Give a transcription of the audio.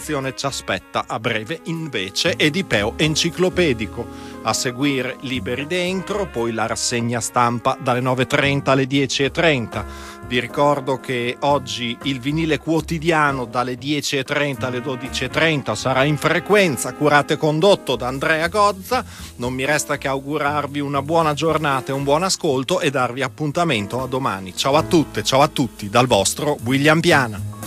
ci aspetta a breve invece Edipeo Enciclopedico. A seguire Liberi Dentro, poi la rassegna stampa dalle 9.30 alle 10.30. Vi ricordo che oggi il vinile quotidiano dalle 10.30 alle 12.30 sarà in frequenza, curato e condotto da Andrea Gozza. Non mi resta che augurarvi una buona giornata e un buon ascolto e darvi appuntamento a domani. Ciao a tutte, ciao a tutti, dal vostro William Piana.